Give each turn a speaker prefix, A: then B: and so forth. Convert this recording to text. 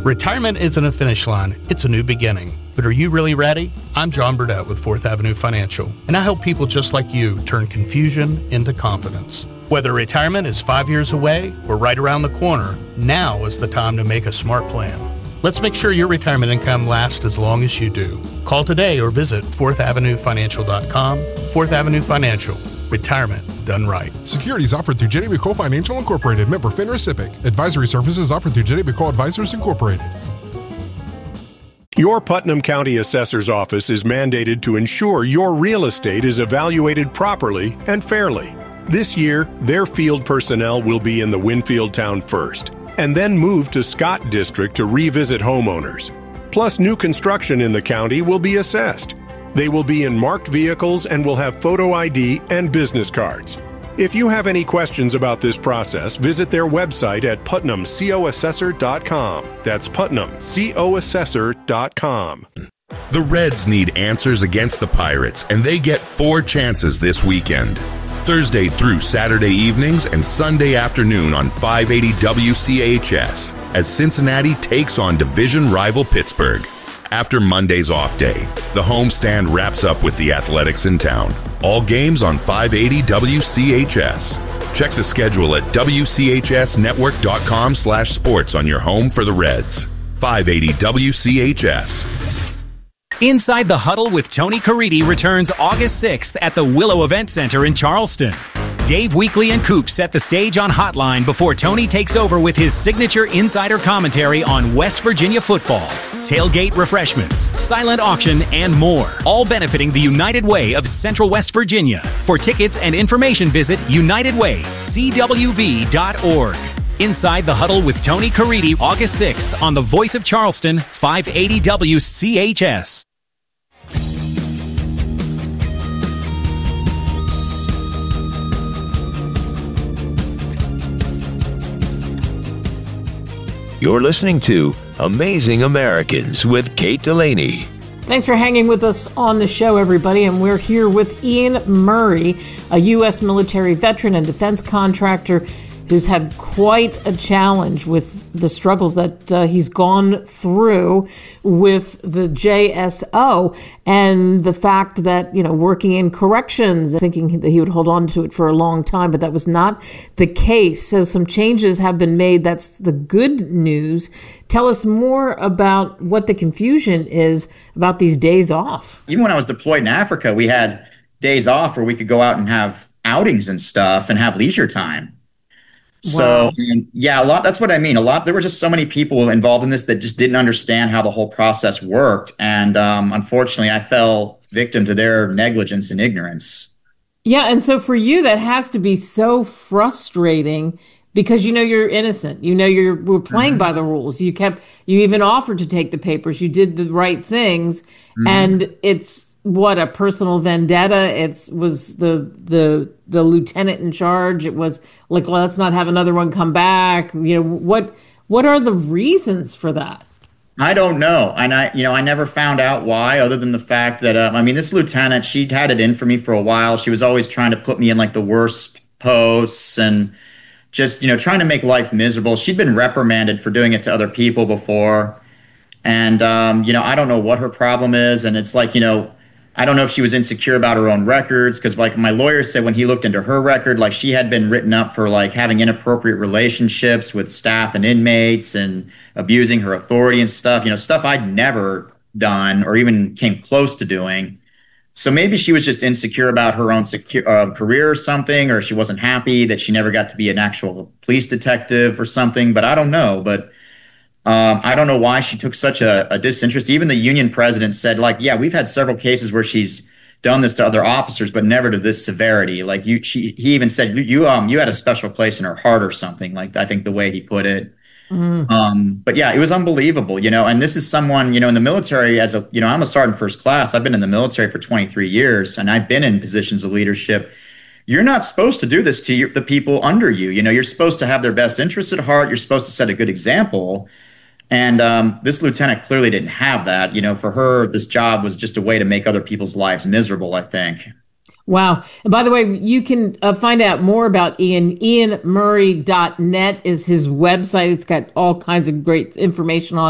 A: Retirement isn't a finish line, it's a new beginning. But are you really ready? I'm John Burdett with 4th Avenue Financial, and I help people just like you turn confusion into confidence. Whether retirement is 5 years away or right around the corner, now is the time to make a smart plan. Let's make sure your retirement income lasts as long as you do. Call today or visit 4thavenuefinancial.com. 4th Avenue Financial. Retirement done right.
B: Securities offered through Jenny McCole Financial Incorporated, member FINRA SIPC. Advisory services offered through Jenny McCole Advisors Incorporated.
C: Your Putnam County Assessor's Office is mandated to ensure your real estate is evaluated properly and fairly. This year, their field personnel will be in the Winfield town first, and then move to Scott District to revisit homeowners. Plus, new construction in the county will be assessed. They will be in marked vehicles and will have photo ID and business cards. If you have any questions about this process, visit their website at putnamcoassessor.com. That's putnamcoassessor.com.
D: The Reds need answers against the Pirates, and they get 4 chances this weekend. Thursday through Saturday evenings and Sunday afternoon on 580 WCHS as Cincinnati takes on division rival Pittsburgh. After Monday's off day, the homestand wraps up with the Athletics in town. All games on 580 WCHS. Check the schedule at WCHSnetwork.com/sports on your home for the Reds. 580 WCHS.
E: Inside the Huddle with Tony Caridi returns August 6th at the Willow Event Center in Charleston. Dave Weekley and Coop set the stage on Hotline before Tony takes over with his signature insider commentary on West Virginia football. Tailgate refreshments, silent auction, and more. All benefiting the United Way of Central West Virginia. For tickets and information, visit unitedwaycwv.org. Inside the Huddle with Tony Caridi, August 6th on the Voice of Charleston, 580 WCHS.
F: You're listening to Amazing Americans with Kate Delaney.
G: Thanks for hanging with us on the show, everybody. And we're here with Ian Murray, a U.S. military veteran and defense contractor who's had quite a challenge with the struggles that he's gone through with the JSO and the fact that, you know, working in corrections, thinking that he would hold on to it for a long time, but that was not the case. So some changes have been made. That's the good news. Tell us more about what the confusion is about these days off.
H: Even when I was deployed in Africa, we had days off where we could go out and have outings and stuff and have leisure time. So, yeah, that's what I mean. There were just so many people involved in this that just didn't understand how the whole process worked. And unfortunately, I fell victim to their negligence and ignorance.
G: Yeah. And so for you, that has to be so frustrating because, you know, you're innocent. You know, we're playing by the rules. You even offered to take the papers. You did the right things. And it's, what, a personal vendetta. Was the lieutenant in charge. It was like, let's not have another one come back. You know, what are the reasons for that?
H: I don't know. And I never found out why, other than the fact that, this lieutenant, she'd had it in for me for a while. She was always trying to put me in like the worst posts and just, trying to make life miserable. She'd been reprimanded for doing it to other people before. And, I don't know what her problem is. And it's like, I don't know if she was insecure about her own records, because like my lawyer said when he looked into her record, like she had been written up for like having inappropriate relationships with staff and inmates and abusing her authority and stuff, stuff I'd never done or even came close to doing. So maybe she was just insecure about her own career or something, or she wasn't happy that she never got to be an actual police detective or something, but I don't know. But I don't know why she took such a disinterest. Even the union president said, like, yeah, we've had several cases where she's done this to other officers, but never to this severity. Like he even said, you had a special place in her heart or something, like I think the way he put it. But yeah, it was unbelievable, and this is someone, in the military I'm a sergeant first class. I've been in the military for 23 years and I've been in positions of leadership. You're not supposed to do this to the people under you. You're supposed to have their best interests at heart. You're supposed to set a good example. And this lieutenant clearly didn't have that. For her, this job was just a way to make other people's lives miserable, I think.
G: Wow. And by the way, you can find out more about Ian. IanMurray.net is his website. It's got all kinds of great information on